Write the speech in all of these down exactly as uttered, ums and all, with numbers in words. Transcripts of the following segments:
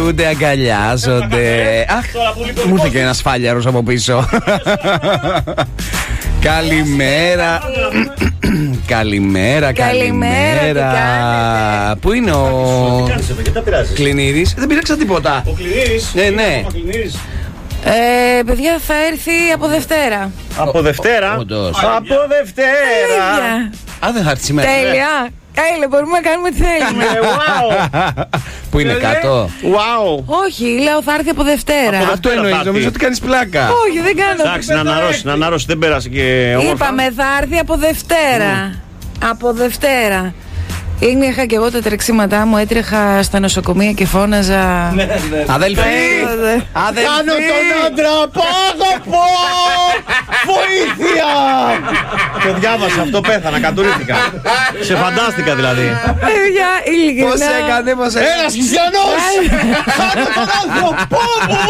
Φιλούνται, αγκαλιάζονται. Αχ, μου ήρθε και ένας φάλιαρος από πίσω. Καλημέρα. Καλημέρα, καλημέρα. Πού είναι ο Κλινίδης? Δεν πήραξα τίποτα. Ο Κλινίδης. Ναι, ναι. Ε, παιδιά, θα έρθει από Δευτέρα. Από Δευτέρα. Όντως. Από Δευτέρα. Α, δεν θα έρθει σήμερα. Τέλεια. Τέλεια, μπορούμε να κάνουμε τι θέλουμε. Πού είναι κάτω? Wow. Όχι, λέω θα έρθει από Δευτέρα. Από Αυτό εννοείς, νομίζω ότι κάνεις πλάκα. Όχι, δεν κάνω. Εντάξει, να αναρρώσει, να αναρρώσει, δεν πέρασε και όμορφα. Είπαμε θα έρθει από Δευτέρα. Από Δευτέρα. Είχα και εγώ τα τρεξίματά μου, έτρεχα στα νοσοκομεία και φώναζα. Αδελφοί! Κάνω τον άντρα που αγαπώ! Βοήθεια! Το διάβασα αυτό, πέθανα, κατουρήθηκα. Σε φαντάστηκα δηλαδή. Παιδιά, ειλικρινά. Πώς έκανε, πώς έκανε. Ένας χριστιανός! Κάνω τον άνθρωπό μου!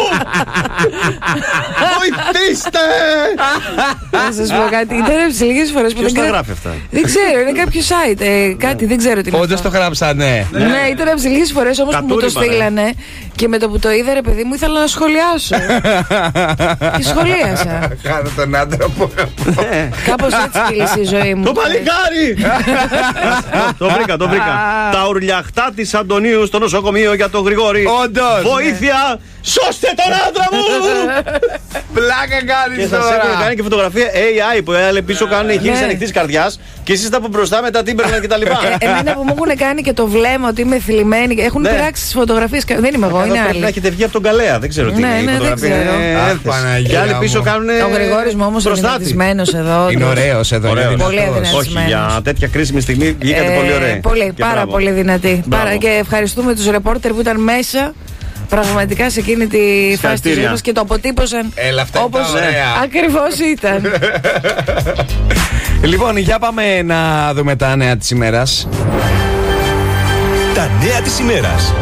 Βοηθήστε! Να σας πω κάτι, ήταν λίγες φορές που Ποιος δεν τα κρα- γράφει αυτά? Δεν ξέρω, είναι κάποιο site, ε, κάτι, δεν ξέρω τι είναι. Όντως το γράψανε. Ναι, ήταν από τι λίγες φορές όμως που μου το Κατούριμα, ναι. στείλανε και με το που το είδα, ρε παιδί μου, ήθελα να σχολιάσω. Και σχολίασα. Κάνω τον άντρα που αγαπώ. Κάπως έτσι κύλησε η ζωή μου. Το παλικάρι! Το βρήκα, το βρήκα. Τα ουρλιαχτά της Αντωνίου στο νοσοκομείο για τον Γρηγόρη. Όντως. Βοήθεια! Σώστε τον άντρα μου! Πλάκα Και κάνεις σας έχουν τώρα. κάνει και φωτογραφία έι άι που έλεγε πίσω κάνουν εγχείρηση Ναι. ανοιχτής καρδιάς και εσείς τα από μπροστά μετά Timberland και τα λοιπά. Ε, Εμένα που μου έχουν κάνει και το βλέμμα ότι είμαι θλιμμένη. Έχουν Ναι. πειράξει τις φωτογραφίες. Δεν είμαι εγώ, Εδώ είναι πρέπει να άλλη. έχετε βγει από τον Καλέα, δεν ξέρω τι Ναι, είναι η ναι, δεν φωτογραφία. ξέρω. είναι Αχ, άνθες. Παναγία Και άλλοι πίσω μου. κάνουν Ο Γρηγόρης μου όμως είναι προστάτη. αδυνατισμένος εδώ. Είναι ωραίος εδώ. Ωραίος. είναι Πολύ δυνατός. αδυνατός. Όχι, για τέτοια κρίσιμη στιγμή βγήκατε Ε, πολύ ωραία. Πολύ, Και πάρα μπράβο. πολύ δυνατή. Μπράβο. Πάρα, και ευχαριστούμε τους ρεπόρτερ που ήταν μέσα. Πραγματικά σε εκείνη τη φάση της Συγχαρητήρια. ζωής μας και το αποτύπωσαν Έλα, αυτά είναι όπως τα ωραία. ακριβώς ήταν. Λοιπόν, για πάμε να δούμε τα νέα της ημέρας. Τα νέα της ημέρας.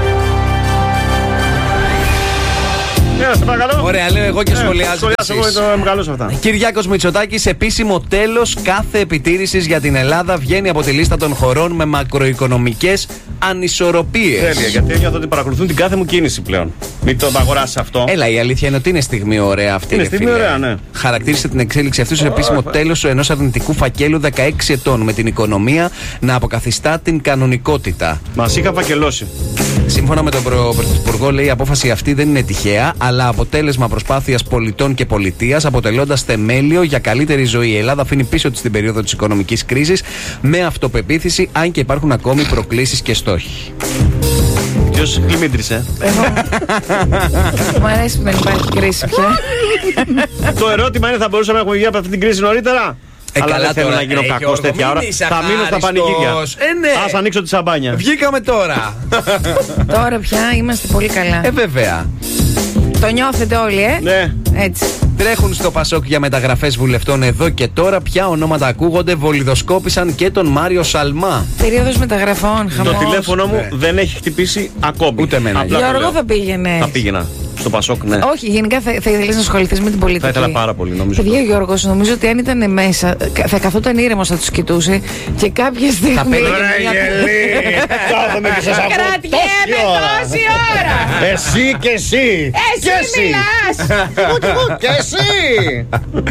Ναι, σε παρακαλώ. Ωραία, λέω εγώ και σχολιάζω Σχολιάσω εγώ εσείς. το μεγαλώσω αυτά. Κυριάκος Μητσοτάκης, επίσημο τέλος κάθε επιτήρησης για την Ελλάδα, βγαίνει από τη λίστα των χωρών με μακροοικονομικές ανισορροπίες. Τέλεια, γιατί νιώθω ότι παρακολουθούν την κάθε μου κίνηση πλέον. Μην το αγοράσεις αυτό. Έλα, η αλήθεια είναι ότι είναι στιγμή ωραία αυτή. Είναι ρε στιγμή φίλε. ωραία, ναι. Χαρακτήρισε την εξέλιξη αυτού ως επίσημο τέλος ενός αρνητικού φακέλου δεκαέξι ετών, με την οικονομία να αποκαθιστά την κανονικότητα. Μας είχα φακελώσει. Σύμφωνα με τον προ- Πρωθυπουργό, λέει, η απόφαση αυτή δεν είναι τυχαία, αλλά αποτέλεσμα προσπάθειας πολιτών και πολιτείας, αποτελώντας θεμέλιο για καλύτερη ζωή. Η Ελλάδα αφήνει πίσω της την περίοδο της οικονομικής κρίσης με αυτοπεποίθηση, αν και υπάρχουν ακόμη προκλήσεις και στόχοι. Ποιος κλιμήτρισε. Μου αρέσει που δεν υπάρχει κρίση πια. Το ερώτημα είναι, θα μπορούσαμε να έχουμε βγει από αυτή την κρίση νωρίτερα. Ε, Αλλά καλά δεν θέλω τώρα, να γίνω ε, κακός Γιώργο, τέτοια μην ώρα. είσαι Θα μείνω στα αχάριστος. πανηγύρια. Ε, ναι. Ας ανοίξω τη σαμπάνια. Βγήκαμε τώρα. Τώρα πια είμαστε πολύ καλά. Ε, βέβαια. Το νιώθετε όλοι, ε? Ναι. Έτσι. Τρέχουν στο Πασόκ για μεταγραφές βουλευτών εδώ και τώρα. Ποια ονόματα ακούγονται? Βολιδοσκόπησαν και τον Μάριο Σαλμά. Περίοδος μεταγραφών, Το χαμός. τηλέφωνο μου Ναι. δεν έχει χτυπήσει ακόμη. Ούτε εμένα. Απλά το Γιώργο, λέω. θα πήγαινε. Θα πήγαινα στο Πασόκ, ναι. Όχι, γενικά θα, θα ήθελες να ασχοληθείς με την πολιτική. Θα ήθελα πάρα πολύ, νομίζω. Παιδιά, ο Γιώργος, νομίζω ότι αν ήταν μέσα, θα καθόταν ήρεμος, θα τους κοιτούσε και κάποια στιγμή. Θα πήγαινε. Κάθομαι και σας ακούω Κρατιέμαι τόση ώρα. τόση ώρα! Εσύ και εσύ. Και Εσύ μιλάς! Και εσύ.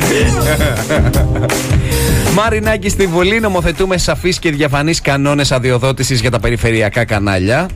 Μαρινάκη, στη Βουλή νομοθετούμε σαφείς και διαφανείς κανόνες αδειοδότησης για τα περιφερειακά κανάλια.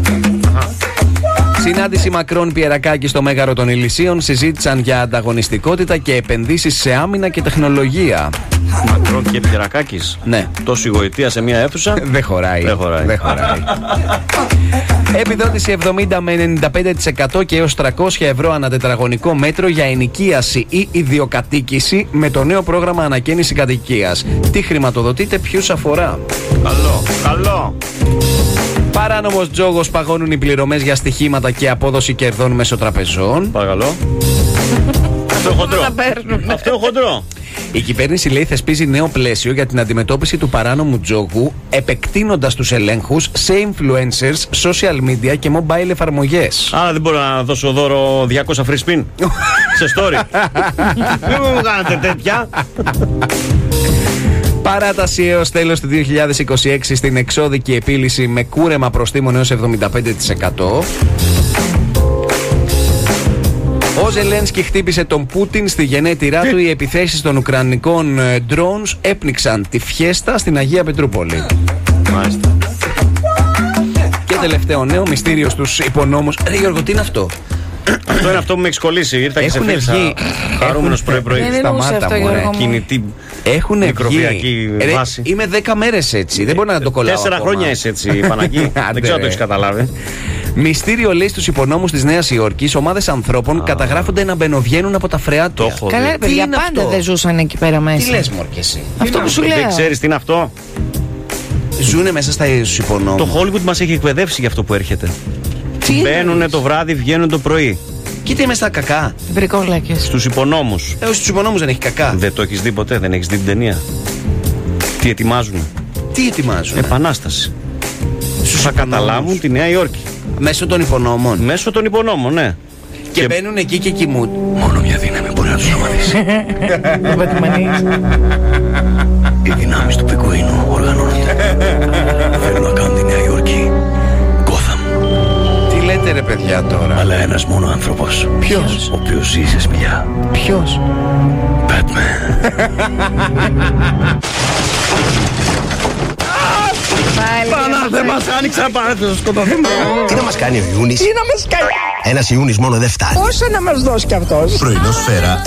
Συνάντηση Μακρόν Πιερακάκη στο Μέγαρο των Ηλυσίων, συζήτησαν για ανταγωνιστικότητα και επενδύσεις σε άμυνα και τεχνολογία. Μακρόν και Πιερακάκης. Ναι. Τόση γοητεία σε μια αίθουσα. Δεν χωράει. Δεν χωράει. Δεν χωράει. Επιδότηση εβδομήντα με ενενήντα πέντε τοις εκατό και έως τριακόσια ευρώ ανά τετραγωνικό μέτρο για ενοικίαση ή ιδιοκατοίκηση με το νέο πρόγραμμα ανακαίνιση κατοικίας. Τι χρηματοδοτείται, ποιους αφορά? Καλό. Καλό. Παράνομος τζόγος, παγώνουν οι πληρωμές για στοιχήματα και απόδοση κερδών μέσω τραπεζών. Παρακαλώ. Αυτό χοντρό. Τα παίρνουν. Αυτό χοντρό. Η κυβέρνηση, λέει, θεσπίζει νέο πλαίσιο για την αντιμετώπιση του παράνομου τζόγου, επεκτείνοντας τους ελέγχους σε influencers, social media και mobile εφαρμογές. Άρα δεν μπορώ να δώσω δώρο διακόσια free spin σε story. Δεν μου κάνετε τέτοια. Παράταση έως τέλος του δύο χιλιάδες είκοσι έξι στην εξώδικη επίλυση με κούρεμα προστίμων έως εβδομήντα πέντε τοις εκατό. Ο Ζελένσκι χτύπησε τον Πούτιν στη γενέτειρά του. Οι επιθέσεις των ουκρανικών drones έπνιξαν τη φιέστα στην Αγία Πετρούπολη. Μάλιστα. Και τελευταίο νέο, μυστήριο στους υπονόμους. Ρε Γιώργο, τι είναι αυτό? Αυτό είναι αυτό που με έχει κολλήσει. Ήρθα και σε φίλησα χαρούμενος πρωί-πρωί. Σταμάτα μου, ρε. Κινητή Έχουν μικροβιακή βγει. βάση. Ρε, είμαι δέκα μέρες έτσι. Δεν μπορεί να το κολλάω. Τέσσερα ακόμα. χρόνια είσαι έτσι, Παναγί. Δεν ξέρω αν το έχεις καταλάβει. Μυστήριο λέει στους υπονόμους της Νέας Υόρκης. Ομάδες ανθρώπων καταγράφονται να μπαινοβγαίνουν από τα φρεάτια. Το έχω δει. Καλά, ρε παιδιά, είναι πάντα αυτό? δεν ζούσαν εκεί πέρα μέσα. Τι λες, μωρ, και εσύ? Αυτό που σου Δεν λέω. ξέρεις τι είναι αυτό. Ζούνε μέσα στα στους υπονόμους. Το Hollywood μας έχει εκπαιδεύσει για αυτό που έρχεται. Τι Μπαίνουνε το βράδυ, βγαίνουν το πρωί. Κοίτα είμαι στα κακά. Βρικόλακες. Στους υπονόμους. Ε, στους υπονόμους δεν έχει κακά. Δεν το έχεις δει ποτέ, δεν έχεις δει την ταινία. Τι ετοιμάζουν? Τι ετοιμάζουν? Επανάσταση. Θα καταλάβουν τη Νέα Υόρκη. Μέσω των υπονόμων. Μέσω των υπονόμων, ναι. Και, Και- μπαίνουν εκεί και κοιμούν. Μόνο μια δύναμη μπορεί να τους σταματήσει. Οι δυνάμεις του Πικουίνου οργανώνονται. Θέλουν να κάνουν τη Νέα Υόρκη Gotham. Τι λέτε ρε παιδιά τώρα? Αλλά ένας μόνο άνθρωπος. Ποιος? Ο οποίος ζει σε σπηλιά. Ποιος? Batman. Πάλι. Δεν μας άνοιξε παράθυρο, σκοτωθούμε. Τι να μας κάνει ο Ιούνις? Τι να μας κάνει. Ένας Ιούνις μόνο δεν φτάνει. Πόσα να μας δώσει κι αυτός. Πρωινό σφαίρα